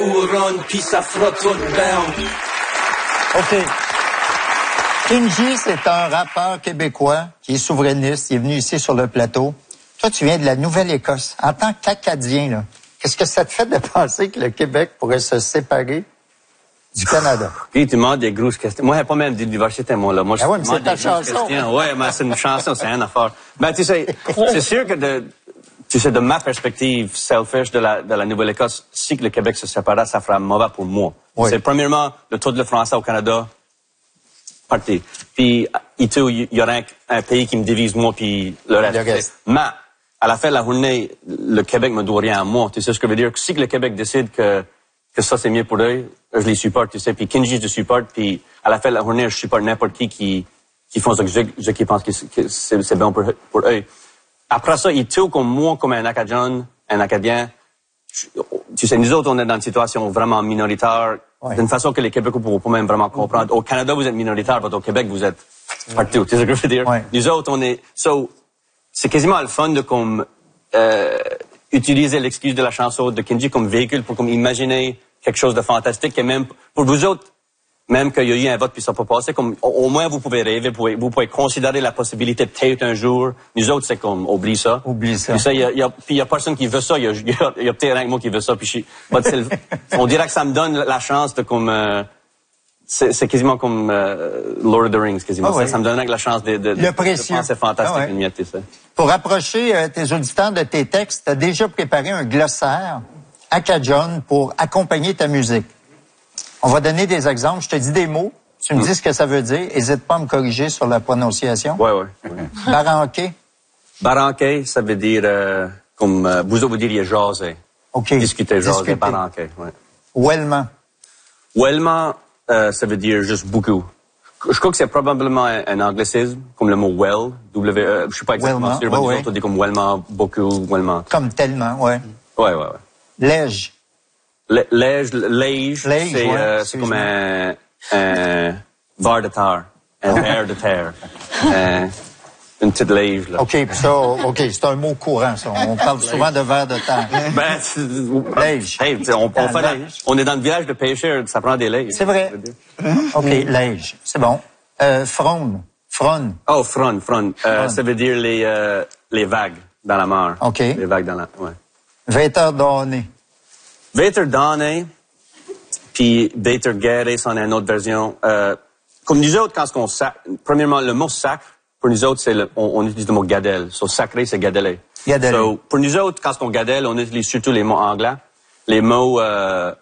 Puis ça frotte tout down. OK. Kinji, c'est un rappeur québécois qui est souverainiste. Il est venu ici sur le plateau. Toi, tu viens de la Nouvelle-Écosse. En tant qu'Acadien, là, qu'est-ce que ça te fait de penser que le Québec pourrait se séparer du Canada? Puis tu demandes des grosses questions. Moi, j'ai pas même d'université, moi, là. Moi, je mais c'est ta chanson. Ouais, mais c'est une chanson, c'est une affaire. Ben, tu sais, c'est sûr que de ma perspective selfish de la Nouvelle-Écosse, si que le Québec se séparait, ça ferait mauvais pour moi. Oui. C'est premièrement, le taux de le français au Canada, parti. Puis, il y aurait un pays qui me divise moi, puis le reste. Mais, à la fin de la journée, le Québec me doit rien à moi. Tu sais ce que je veux dire? Si que le Québec décide que ça c'est mieux pour eux, je les supporte, tu sais. Puis Kinji, je les supporte, puis à la fin de la journée, je supporte n'importe qui font ce que je qui pense que c'est bon pour eux. Après ça, il tue comme moi, comme un Acadien. Tu sais, nous autres, on est dans une situation vraiment minoritaire, d'une façon que les Québécois ne pourront pas même vraiment comprendre. Au Canada, vous êtes minoritaire, mais au Québec, vous êtes partout. Tu sais ce que je veux dire? Nous autres, on est... c'est quasiment le fun de utiliser l'excuse de la chanson de Kinji comme véhicule pour imaginer quelque chose de fantastique et même pour vous autres, même qu'il y a eu un vote puis ça peut passer, comme au moins vous pouvez rêver, vous pouvez considérer la possibilité peut-être un jour. Nous autres, c'est comme oublie ça. Oublie ça. Puis ça, il y a personne qui veut ça. Il y a peut-être un mot qui veut ça. Puis on dirait que ça me donne la chance de c'est quasiment comme Lord of the Rings, quasiment. Ça me donnerait la chance de le précieux. C'est fantastique, une miette, ça. Pour approcher tes auditeurs de tes textes, tu as déjà préparé un glossaire Acadian pour accompagner ta musique. On va donner des exemples. Je te dis des mots. Tu me dis ce que ça veut dire. N'hésite pas à me corriger sur la prononciation. Ouais. Baranqué. Baranqué, ça veut dire, comme, vous diriez jaser. OK. Discuter, jaser, baranqué, ouais. Ouellement. Ouellement, ça veut dire juste beaucoup. Je crois que c'est probablement un anglicisme, comme le mot well, W-E, je suis pas exactement sûr, mais nous autres, on dit comme wellement, beaucoup, wellement. Comme tellement, ouais. Ouais. Lège. Lège, c'est comme un var de terre, un verre de terre, une petite lège, là. OK, c'est un mot courant, ça. On parle souvent de verre de terre. Lège. Hey, on est dans le village de pêcheurs, ça prend des lèges. C'est vrai. OK, lège. C'est bon. Fronde. Oh, fronde. Ça veut dire les vagues dans la mer. OK. Les vagues dans la, ouais. Vêteur donné. Vêteur donné, puis vêteur guerré, c'en est une autre version. Comme nous autres, quand on premièrement, le mot sacre, pour nous autres, on utilise le mot gadelle. So, sacré, c'est gadelle. Gadelle. So, pour nous autres, quand on gadelle, on utilise surtout les mots anglais. Les mots